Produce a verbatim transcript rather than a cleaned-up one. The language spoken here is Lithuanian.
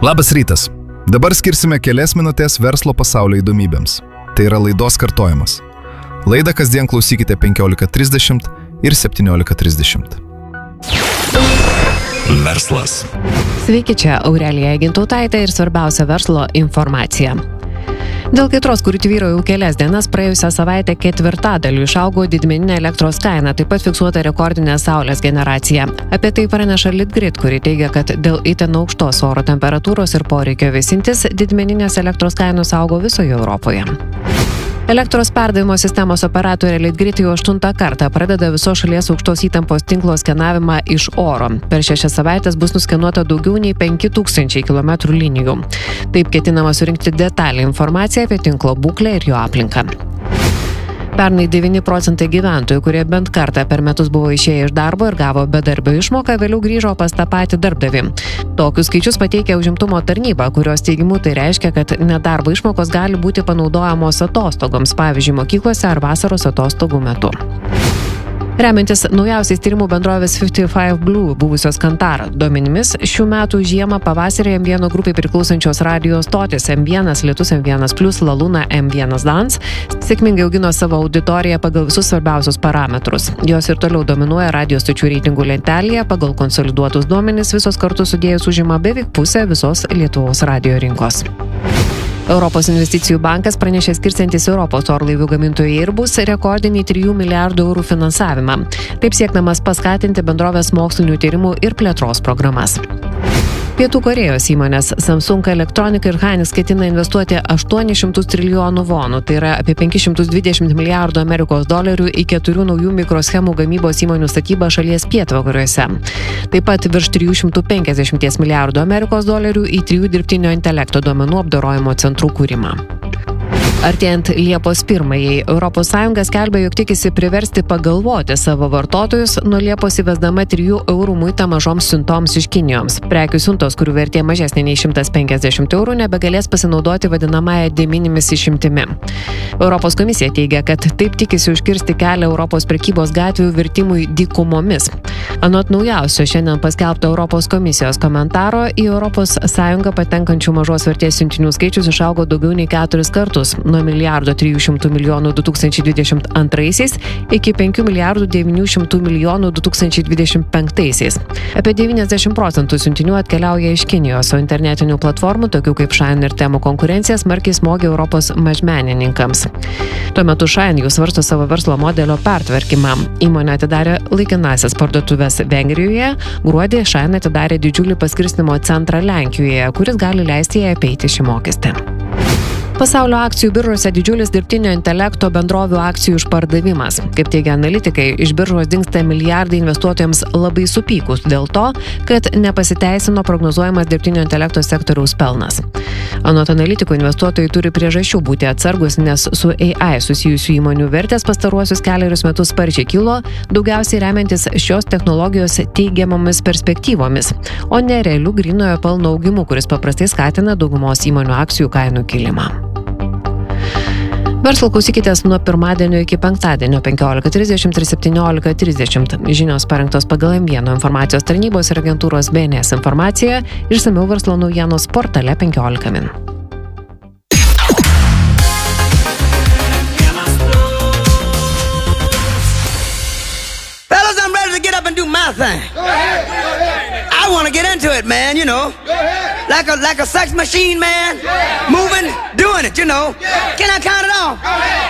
Labas rytas. Dabar skirsime kelias minutės verslo pasaulio įdomybėms. Tai yra laidos kartojimas. Laidą kasdien klausykite penkiolika trisdešimt ir septyniolika trisdešimt. Verslas. Sveiki, čia Aurelija Gintautaitė ir svarbiausia verslo informacija. Dėl kaitros, kuri tvyro jau kelias dienas, praėjusią savaitę ketvirtadaliu išaugo didmeninė elektros kaina, taip pat fiksuota rekordinė saulės generacija. Apie tai praneša Litgrid, kuri teigia, kad dėl itin aukštos oro temperatūros ir poreikio vėsintis didmeninės elektros kainos augo visoje Europoje. Elektros perdavimo sistemos operatorė Litgrid jau aštuntą kartą pradeda visos šalies aukštos įtampos tinklo skenavimą iš oro. Per šešias savaitės bus nuskenuota daugiau nei penki tūkstančiai kilometrų linijų. Taip ketinama surinkti detalę informaciją apie tinklo būklę ir jo aplinką. Pernai devyni procentai gyventojų, kurie bent kartą per metus buvo išėję iš darbo ir gavo bedarbio išmoką, vėliau grįžo pas tą patį darbdavį. Tokius skaičius pateikia užimtumo tarnyba, kurios teigimu tai reiškia, kad nedarbo išmokos gali būti panaudojamos atostogoms, pavyzdžiui, mokyklose ar vasaros atostogų metu. Remiantis naujausiais tyrimų bendrovės penkiasdešimt penki Blue buvusios Kantar duomenimis, šių metų žiemą pavasarį M vienas grupai priklausančios radijo stotis M vienas, Lietus M vienas plus, Laluna M vienas Dance sėkmingai augino savo auditoriją pagal visus svarbiausius parametrus. Jos ir toliau dominuoja radijo stočių reitingų lentelėje, pagal konsoliduotus duomenis visos kartu sudėjus užima beveik pusę visos Lietuvos radijo rinkos. Europos investicijų bankas pranešė skirsiantis Europos orlaivių gamintojai Airbus rekordinį trijų milijardų eurų finansavimą. Taip siekdamas paskatinti bendrovės mokslinių tyrimų ir plėtros programas. Pietų Korėjos įmonės Samsung Electronic ir Hainis ketina investuoti aštuonis šimtus trilijonų vonų, tai yra apie penkis šimtus dvidešimt milijardų Amerikos dolerių į keturių naujų mikroschemų gamybos įmonių statybą šalies pietvakariuose. Taip pat virš trijų šimtų penkiasdešimt milijardų Amerikos dolerių į trijų dirbtinio intelekto duomenų apdorojimo centrų kūrimą. Artėjant Liepos pirmajai, Europos Sąjunga skelbia, jog tikisi priversti pagalvoti savo vartotojus nuo Liepos įvesdama trijų eurų muitą mažoms siuntoms iš Kinijos. Prekių siuntos, kurių vertė mažesnė nei šimtas penkiasdešimt eurų, nebegalės pasinaudoti vadinamąją de minimis išimtimi. Europos komisija teigia, kad taip tikisi užkirsti kelią Europos prekybos gatvių virtimui dykumomis. Anot naujausio šiandien paskelbto Europos komisijos komentaro, į Europos Sąjungą patenkančių mažos vertės siuntinių skaičius išaugo daugiau nei keturis kartus, nuo milijardo trijų šimtų milijonų du tūkstančiai dvidešimt antraisiais iki penkių milijardų devynių šimtų milijonų du tūkstančiai dvidešimt penktaisiais. Apie devyniasdešimt procentų siuntinių atkeliauja iš Kinijos, o internetinių platformų, tokių kaip Shein ir Temu konkurencija smarkiai smogė Europos mažmenininkams. Tuo metu Shein jau svarsto savo verslo modelio pertvarkymą. Įmonė atidarė laikinąsias parduotuves Vengrijoje, gruodį Shein atidarė didžiulį paskirstymo centrą Lenkijoje, kuris gali leisti jai apeiti šį mokestį. Pasaulio akcijų biržose didžiulis dirbtinio intelekto bendrovių akcijų išpardavimas. Kaip teigia analitikai, iš biržos dingsta milijardai investuotojams labai supykus dėl to, kad nepasiteisino prognozuojamas dirbtinio intelekto sektoriaus pelnas. Anot analitikų, investuotojai turi priežasčių būti atsargus, nes su A I susijusių įmonių vertės pastaruosius kelerius metus sparčiai kilo, daugiausiai remiantis šios technologijos teigiamomis perspektyvomis, o ne realių grynojo pelno augimu, kuris paprastai skatina daugumos įmonių akcijų kainų kilimą. Verslo klausykitės nuo pirmadienio iki penktadienio penkiolika trisdešimt ir septyniolika trisdešimt. Žinios parengtos pagal M vienas informacijos tarnybos ir agentūros B N S informaciją, išsamiau verslo naujienos portale penkiolika min. Fellas, I'm ready to get up and do my thing. Go ahead, go ahead. I want to get into it, man, you know. Go ahead. Like a like a sex machine, man. Yeah. Moving, doing it, you know. Yeah. Can I count it off? Go ahead.